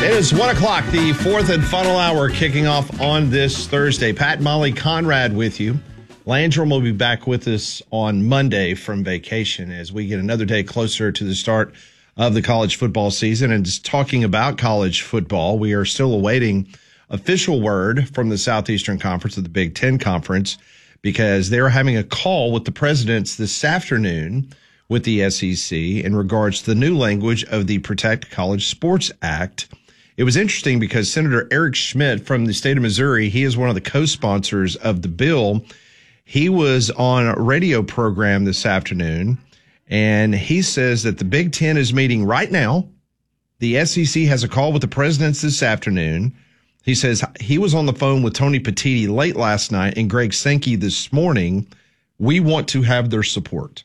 It is 1 o'clock, the fourth and final hour kicking off on this Thursday. Pat, Molly, Conrad with you. Landrum will be back with us on Monday from vacation as we get another day closer to the start of the college football season. And just talking about college football, we are still awaiting official word from the Southeastern Conference of the Big Ten Conference because they're having a call with the presidents this afternoon with the SEC in regards to the new language of the Protect College Sports Act. It was interesting because Senator Eric Schmidt from the state of Missouri, he is one of the co-sponsors of the bill. He was on a radio program this afternoon, and he says that the Big Ten is meeting right now. The SEC has a call with the presidents this afternoon. He says he was on the phone with Tony Petitti late last night and Greg Sankey this morning. We want to have their support.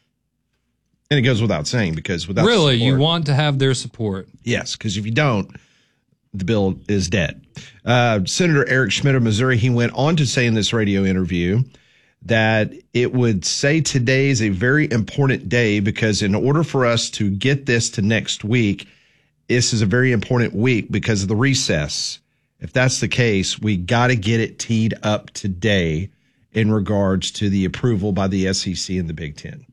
And it goes without saying because without really, support, you want to have their support. Yes, because if you don't, the bill is dead. Senator Eric Schmidt of Missouri, he went on to say in this radio interview that it would say today is a very important day because in order for us to get this to next week, this is a very important week because of the recess. If that's the case, we got to get it teed up today in regards to the approval by the SEC and the Big Ten.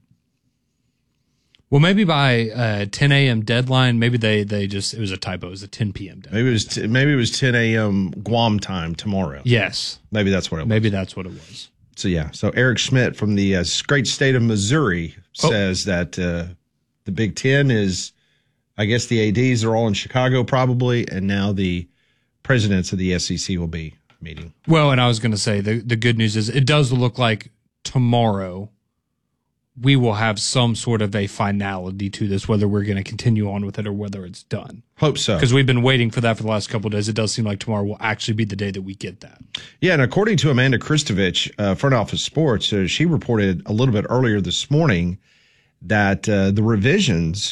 Well, maybe by 10 a.m. deadline, maybe they just, it was a typo. It was a 10 p.m. deadline. Maybe it was 10 a.m. Guam time tomorrow. Yes. Maybe that's what it was. Maybe that's what it was. So, yeah. So, Eric Schmidt from the great state of Missouri says that the Big Ten is, I guess the ADs are all in Chicago probably, and now the presidents of the SEC will be meeting. Well, and I was going to say the good news is it does look like tomorrow we will have some sort of a finality to this, whether we're going to continue on with it or whether it's done. Hope so. Because we've been waiting for that for the last couple of days. It does seem like tomorrow will actually be the day that we get that. Yeah, and according to Amanda Kristovich, Front Office Sports, she reported a little bit earlier this morning that the revisions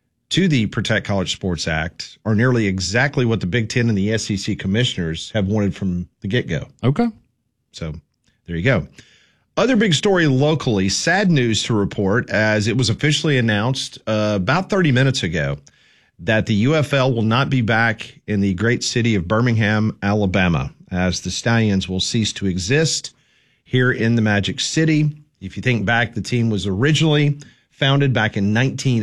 to the Protect College Sports Act are nearly exactly what the Big Ten and the SEC commissioners have wanted from the get-go. Okay. So there you go. Other big story locally, sad news to report as it was officially announced about 30 minutes ago that the UFL will not be back in the great city of Birmingham, Alabama, as the Stallions will cease to exist here in the Magic City. If you think back, the team was originally founded back in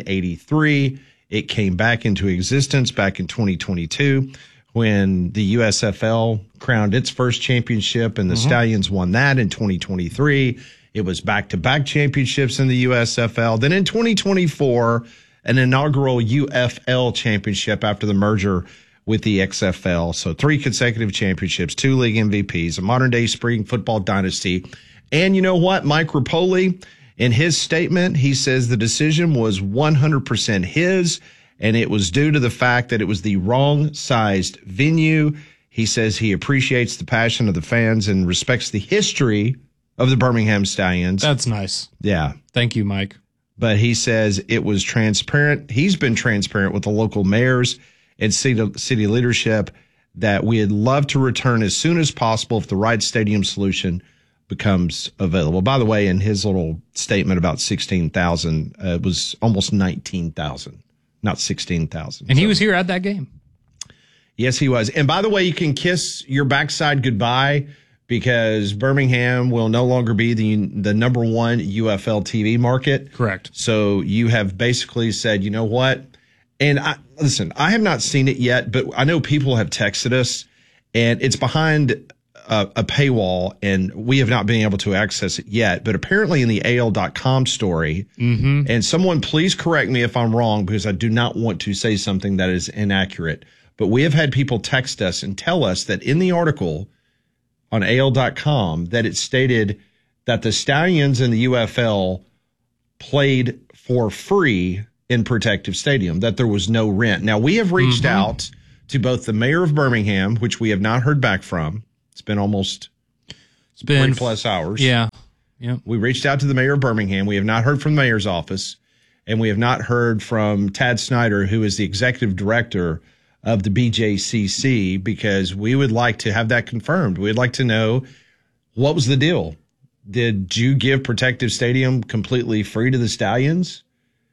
1983. It came back into existence back in 2022 when the USFL crowned its first championship and the Stallions won that in 2023. It was back-to-back championships in the USFL. Then in 2024, an inaugural UFL championship after the merger with the XFL. So 3 consecutive championships, 2 league MVPs, a modern-day spring football dynasty. And you know what? Mike Rapoli, in his statement, he says the decision was 100% his, and it was due to the fact that it was the wrong-sized venue. He says he appreciates the passion of the fans and respects the history of the Birmingham Stallions. That's nice. Yeah. Thank you, Mike. But he says it was transparent. He's been transparent with the local mayors and city leadership that we'd love to return as soon as possible if the right stadium solution becomes available. By the way, in his little statement about 16,000, it was almost 19,000. Not 16,000. And he was here at that game. Yes, he was. And by the way, you can kiss your backside goodbye because Birmingham will no longer be the number one UFL TV market. Correct. So you have basically said, you know what? And listen, I have not seen it yet, but I know people have texted us and it's behind a paywall and we have not been able to access it yet. But apparently in the AL.com story, and someone please correct me if I'm wrong because I do not want to say something that is inaccurate. But we have had people text us and tell us that in the article on AL.com that it stated that the Stallions and the UFL played for free in Protective Stadium, that there was no rent. Now, we have reached out to both the mayor of Birmingham, which we have not heard back from. It's been 3+ hours. Yeah. Yeah. We reached out to the mayor of Birmingham. We have not heard from the mayor's office, and we have not heard from Tad Snyder, who is the executive director of the BJCC, because we would like to have that confirmed. We'd like to know what was the deal. Did you give Protective Stadium completely free to the Stallions?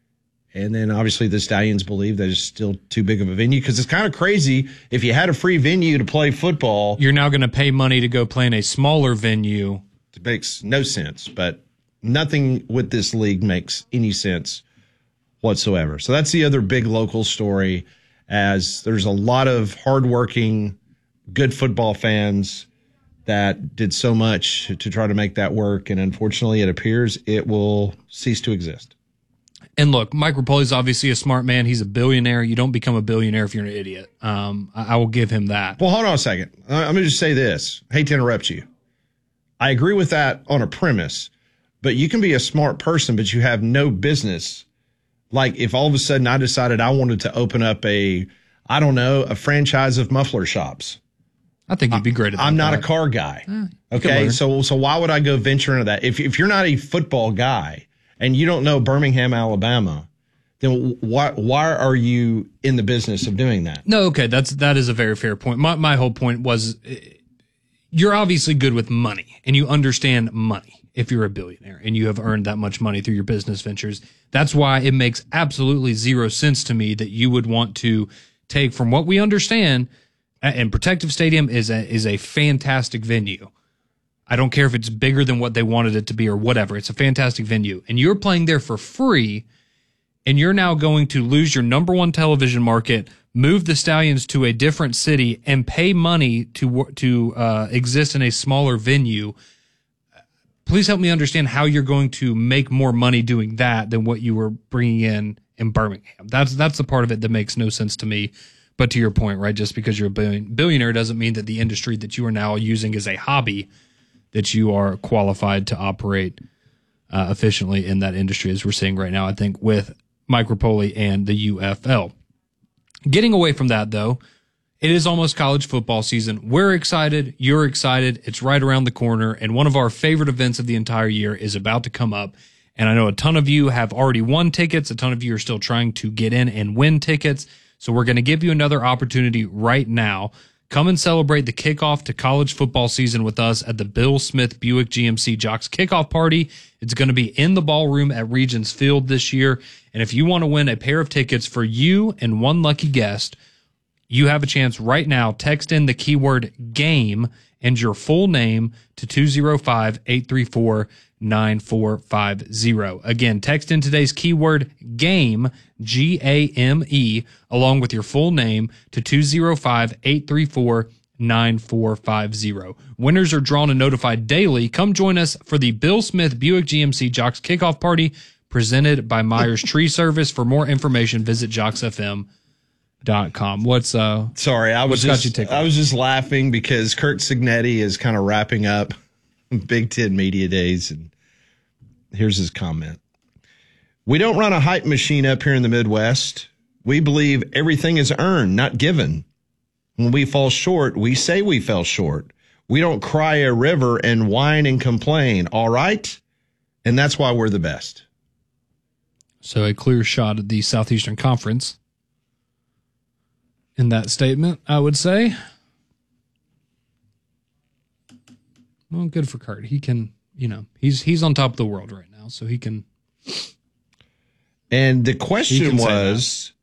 And then obviously the Stallions believe that it's still too big of a venue because it's kind of crazy. If you had a free venue to play football, you're now going to pay money to go play in a smaller venue. It makes no sense, but nothing with this league makes any sense whatsoever. So that's the other big local story, as there's a lot of hardworking, good football fans that did so much to try to make that work. And unfortunately, it appears it will cease to exist. And look, Mike Rapoli's obviously a smart man. He's a billionaire. You don't become a billionaire if you're an idiot. I will give him that. Well, hold on a second. I'm going to just say this. I hate to interrupt you. I agree with that on a premise, but you can be a smart person, but you have no business. Like if all of a sudden I decided I wanted to open up a franchise of muffler shops. I think you'd be great at that. I'm not a car guy. Okay. So why would I go venture into that? If you're not a football guy and you don't know Birmingham, Alabama, then why are you in the business of doing that? No. Okay. That is a very fair point. My whole point was you're obviously good with money and you understand money if you're a billionaire and you have earned that much money through your business ventures. That's why it makes absolutely zero sense to me that you would want to take, from what we understand, and Protective Stadium is a fantastic venue. I don't care if it's bigger than what they wanted it to be or whatever. It's a fantastic venue. And you're playing there for free, and you're now going to lose your number one television market, move the Stallions to a different city, and pay money to exist in a smaller venue. Please help me understand how you're going to make more money doing that than what you were bringing in Birmingham. That's the part of it that makes no sense to me. But to your point, right, just because you're a billionaire doesn't mean that the industry that you are now using as a hobby, that you are qualified to operate efficiently in that industry, as we're seeing right now, I think, with Mike Rapoli and the UFL. Getting away from that, though, it is almost college football season. We're excited. You're excited. It's right around the corner. And one of our favorite events of the entire year is about to come up. And I know a ton of you have already won tickets. A ton of you are still trying to get in and win tickets. So we're going to give you another opportunity right now. Come and celebrate the kickoff to college football season with us at the Bill Smith Buick GMC Jocks Kickoff Party. It's going to be in the ballroom at Regions Field this year. And if you want to win a pair of tickets for you and one lucky guest, you have a chance right now. Text in the keyword GAME and your full name to 205-834-9450. Again, text in today's keyword GAME, G-A-M-E, along with your full name to 205-834-9450. Winners are drawn and notified daily. Come join us for the Bill Smith Buick GMC Jocks Kickoff Party presented by Myers Tree Service. For more information, visit JocksFM.com. Sorry, I was just laughing because Kurt Signetti is kind of wrapping up Big Ten Media Days, and here's his comment. We don't run a hype machine up here in the Midwest. We believe everything is earned, not given. When we fall short, we say we fell short. We don't cry a river and whine and complain, all right? And that's why we're the best. So a clear shot at the Southeastern Conference in that statement, I would say. Well, good for Kurt. He can, he's on top of the world right now, so he can. And the question was,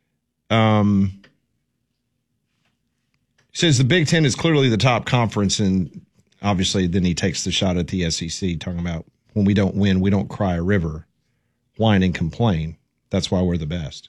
says the Big Ten is clearly the top conference, and obviously then he takes the shot at the SEC, talking about when we don't win, we don't cry a river, whine and complain. That's why we're the best.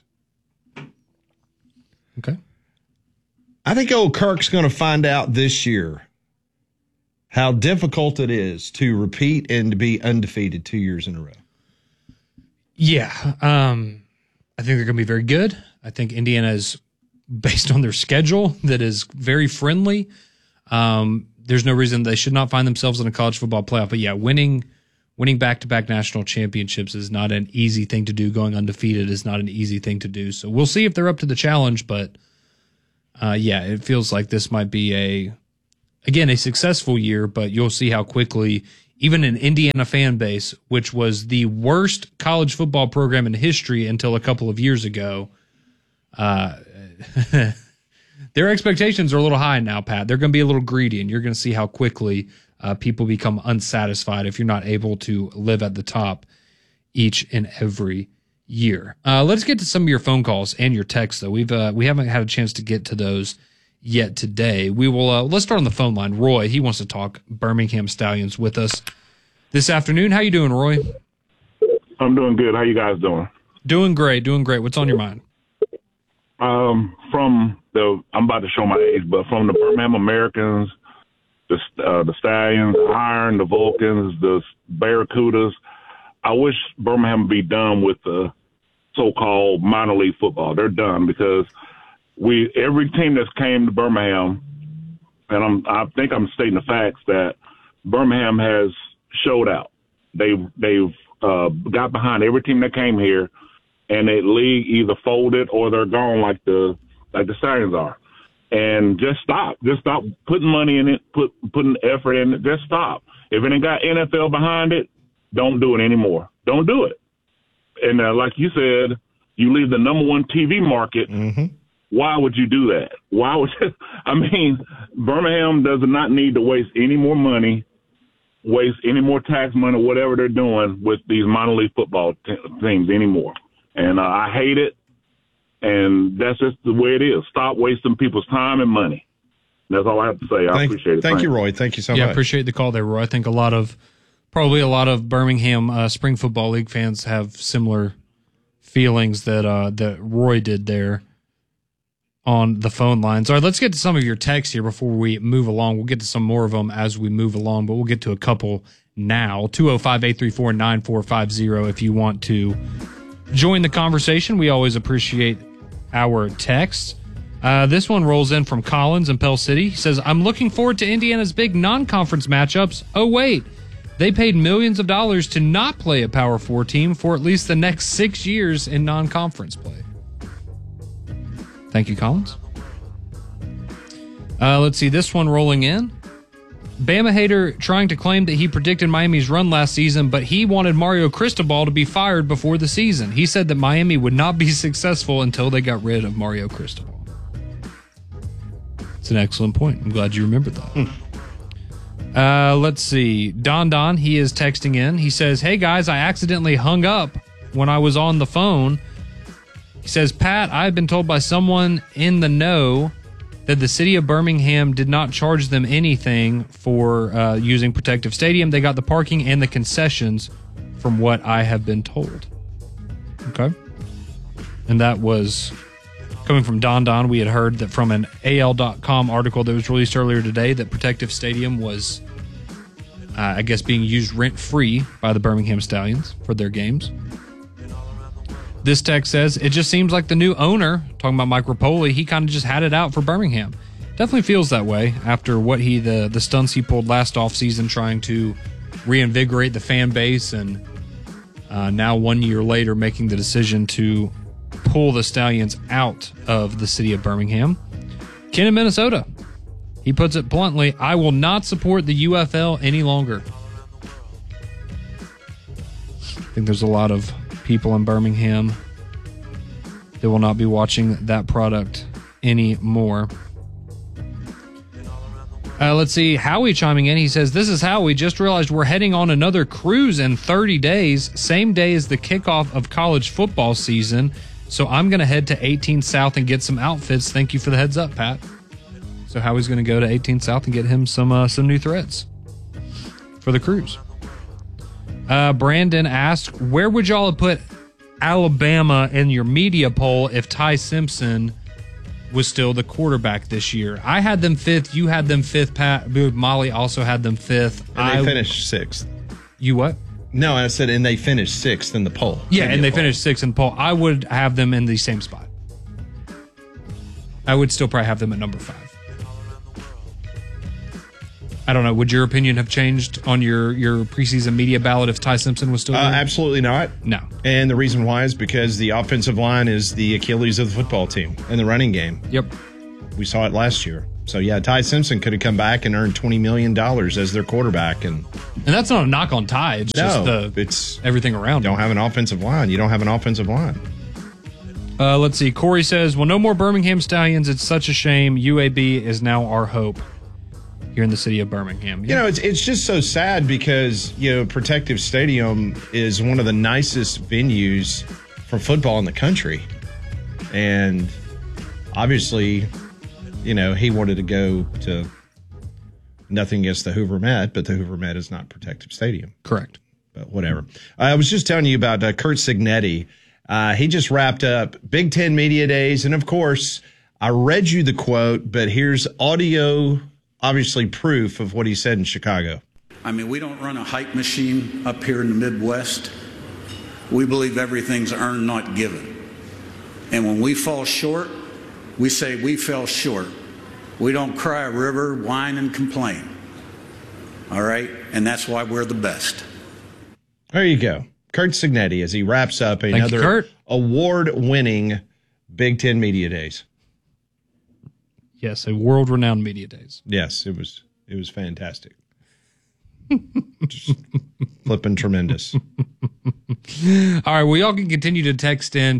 Okay. I think old Kirk's going to find out this year how difficult it is to repeat and to be undefeated 2 years in a row. Yeah. I think they're going to be very good. I think Indiana is, based on their schedule, that is very friendly. There's no reason they should not find themselves in a college football playoff. But yeah, winning back-to-back national championships is not an easy thing to do. Going undefeated is not an easy thing to do. So we'll see if they're up to the challenge, but yeah, it feels like this might be a successful year, but you'll see how quickly even an Indiana fan base, which was the worst college football program in history until a couple of years ago, their expectations are a little high now, Pat. They're going to be a little greedy, and you're going to see how quickly people become unsatisfied if you're not able to live at the top each and every year. Let's get to some of your phone calls and your texts, though. We haven't had a chance to get to those yet today. We will. Let's start on the phone line. Roy, he wants to talk Birmingham Stallions with us this afternoon. How you doing, Roy? I'm doing good. How you guys doing? Doing great. What's on your mind? I'm about to show my age, but from the Birmingham Americans, the Stallions, the Iron, the Vulcans, the Barracudas, I wish Birmingham would be done with the so-called minor league football. They're done because every team that's came to Birmingham, and I think I'm stating the facts that Birmingham has showed out. They've got behind every team that came here, and the league either folded or they're gone like the Stallions are. And just stop putting money in it, putting effort in it. Just stop. If it ain't got NFL behind it, don't do it anymore. Don't do it. And like you said, you leave the number one TV market. Mm-hmm. Why would you do that? Why would I mean, Birmingham does not need to waste any more money, waste any more tax money, whatever they're doing with these minor league football teams anymore. And I hate it. And that's just the way it is. Stop wasting people's time and money. That's all I have to say. I appreciate it. Thank you, Roy. Thank you so much. Yeah, I appreciate the call there, Roy. I think probably a lot of Birmingham Spring Football League fans have similar feelings that Roy did there on the phone lines. All right, let's get to some of your texts here before we move along. We'll get to some more of them as we move along, but we'll get to a couple now. 205-834-9450 if you want to join the conversation. We always appreciate our texts. This one rolls in from Collins in Pell City. He says, I'm looking forward to Indiana's big non-conference matchups. Oh, wait. They paid millions of dollars to not play a Power 4 team for at least the next 6 years in non-conference play. Thank you, Collins. Let's see. This one rolling in. Bama hater trying to claim that he predicted Miami's run last season, but he wanted Mario Cristobal to be fired before the season. He said that Miami would not be successful until they got rid of Mario Cristobal. It's an excellent point. I'm glad you remembered that. Let's see. Don, he is texting in. He says, hey, guys, I accidentally hung up when I was on the phone. He says, Pat, I've been told by someone in the know that the city of Birmingham did not charge them anything for using Protective Stadium. They got the parking and the concessions from what I have been told. Okay. And that was coming from Don. We had heard that from an AL.com article that was released earlier today that Protective Stadium was, I guess, being used rent-free by the Birmingham Stallions for their games. This text says, it just seems like the new owner, talking about Mike Rapoli, he kind of just had it out for Birmingham. Definitely feels that way after what the stunts he pulled last offseason trying to reinvigorate the fan base, and now 1 year later making the decision to pull the Stallions out of the city of Birmingham. Ken in Minnesota, he puts it bluntly, I will not support the UFL any longer. I think there's a lot of people in Birmingham that will not be watching that product anymore. Let's see. Howie chiming in. He says, this is Howie. Just realized we're heading on another cruise in 30 days, same day as the kickoff of college football season. So I'm going to head to 18 South and get some outfits. Thank you for the heads up, Pat. So Howie's going to go to 18 South and get him some new threads for the cruise. Brandon asked, where would y'all have put Alabama in your media poll if Ty Simpson was still the quarterback this year? I had them fifth. You had them fifth. Pat, Molly also had them fifth. And they finished sixth. You what? No, I said, and they finished sixth in the poll. Yeah, and they finished sixth in the poll. I would have them in the same spot. I would still probably have them at number 5. I don't know. Would your opinion have changed on your preseason media ballot if Ty Simpson was still there? Absolutely not. No. And the reason why is because the offensive line is the Achilles of the football team and the running game. Yep. We saw it last year. So, yeah, Ty Simpson could have come back and earned $20 million as their quarterback. And that's not a knock on Ty. It's just it's everything around him. Don't have an offensive line. You don't have an offensive line. Let's see. Corey says, well, no more Birmingham Stallions. It's such a shame. UAB is now our hope here in the city of Birmingham. Yeah. You know, it's just so sad because, Protective Stadium is one of the nicest venues for football in the country. And obviously, you know, he wanted to go to, nothing against the Hoover Met, but the Hoover Met is not Protective Stadium. Correct. But whatever. I was just telling you about Curt Cignetti. He just wrapped up Big Ten Media Days. And of course, I read you the quote, but here's audio, obviously proof of what he said in Chicago. I mean, we don't run a hype machine up here in the Midwest. We believe everything's earned, not given. And when we fall short, we say we fell short. We don't cry a river, whine, and complain. All right? And that's why we're the best. There you go. Curt Cignetti, as he wraps up another award-winning Big Ten Media Days. Yes, a world-renowned Media Days. Yes, it was fantastic. Just flipping tremendous. All right, well, y'all can continue to text in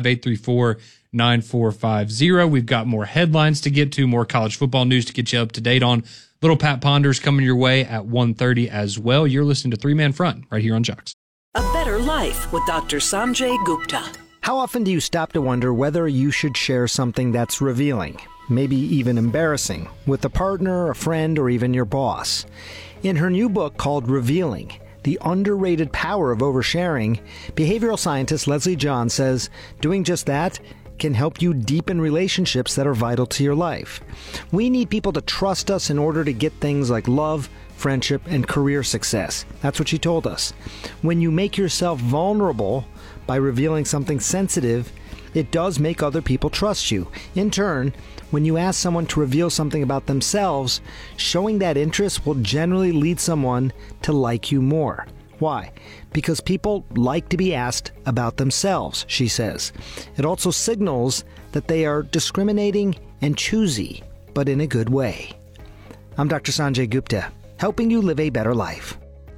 205-834-9450. We've got more headlines to get to, more college football news to get you up to date on. Little Pat Ponders coming your way at 1:30 as well. You're listening to Three Man Front right here on Jocks. A better life with Dr. Sanjay Gupta. How often do you stop to wonder whether you should share something that's revealing, maybe even embarrassing, with a partner, a friend, or even your boss? In her new book called Revealing, The Underrated Power of Oversharing, behavioral scientist Leslie John says doing just that can help you deepen relationships that are vital to your life. We need people to trust us in order to get things like love, friendship, and career success. That's what she told us. When you make yourself vulnerable by revealing something sensitive, it does make other people trust you. In turn, when you ask someone to reveal something about themselves, showing that interest will generally lead someone to like you more. Why? Because people like to be asked about themselves, she says. It also signals that they are discriminating and choosy, but in a good way. I'm Dr. Sanjay Gupta, helping you live a better life.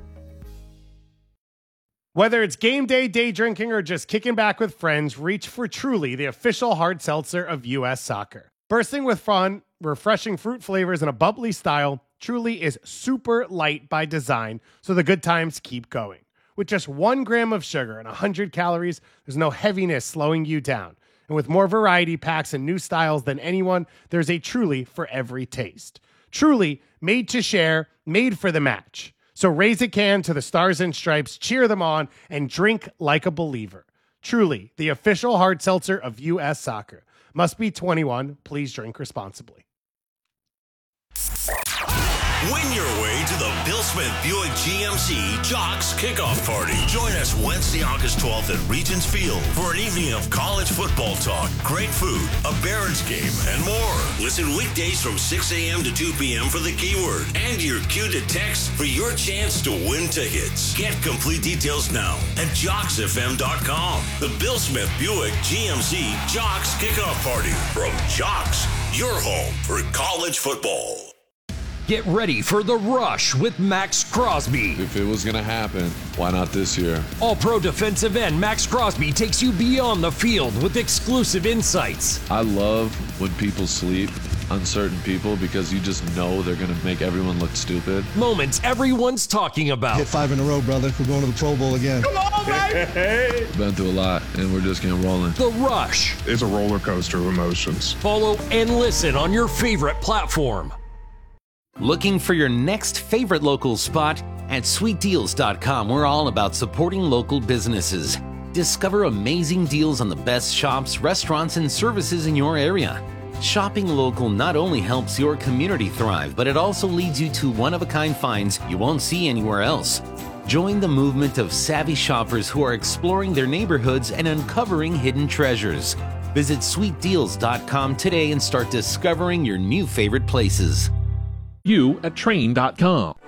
Whether it's game day, day drinking, or just kicking back with friends, reach for Truly, the official hard seltzer of U.S. Soccer. Bursting with fun, refreshing fruit flavors, and a bubbly style, Truly is super light by design, so the good times keep going. With just 1 gram of sugar and 100 calories, there's no heaviness slowing you down. And with more variety packs and new styles than anyone, there's a Truly for every taste. Truly, made to share, made for the match. So raise a can to the Stars and Stripes, cheer them on, and drink like a believer. Truly, the official hard seltzer of U.S. Soccer. Must be 21. Please drink responsibly. Win your way to the Bill Smith Buick GMC Jocks Kickoff Party. Join us Wednesday, August 12th at Regents Field for an evening of college football talk, great food, a Barons game, and more. Listen weekdays from 6 a.m. to 2 p.m. for the keyword and your cue to text for your chance to win tickets. Get complete details now at JocksFM.com. The Bill Smith Buick GMC Jocks Kickoff Party from Jocks, your home for college football. Get ready for The Rush with Max Crosby. If it was going to happen, why not this year? All-pro defensive end Max Crosby takes you beyond the field with exclusive insights. I love when people sleep on certain people because you just know they're going to make everyone look stupid. Moments everyone's talking about. Hit 5 in a row, brother. We're going to the Pro Bowl again. Come on, baby! Been through a lot, and we're just getting rolling. The Rush. It's a roller coaster of emotions. Follow and listen on your favorite platform. Looking for your next favorite local spot? At sweetdeals.com, we're all about supporting local businesses. Discover amazing deals on the best shops, restaurants, and services in your area. Shopping local not only helps your community thrive, but it also leads you to one-of-a-kind finds you won't see anywhere else. Join the movement of savvy shoppers who are exploring their neighborhoods and uncovering hidden treasures. Visit sweetdeals.com today and start discovering your new favorite places. You at Train.com.